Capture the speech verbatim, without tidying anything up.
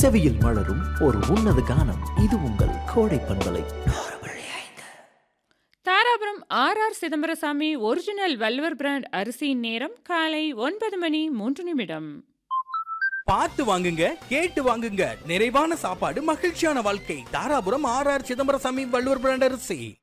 செவியில் மலரும் ஒரு உன்னத கானம். இது உங்கள் கோடை பண்பலை. Dharapuram R R Chidambarasamy original வல்வர் brand அரிசியின் நேரம் காலை ஒன்பது மணி மூன்று நிமிடம். பார்த்து வாங்குங்க, கேட்டு வாங்குங்க. நிறைவான சாப்பாடு, மகிழ்ச்சியான வாழ்க்கை. Dharapuram R R Chidambarasamy Valluvar brand அரிசி.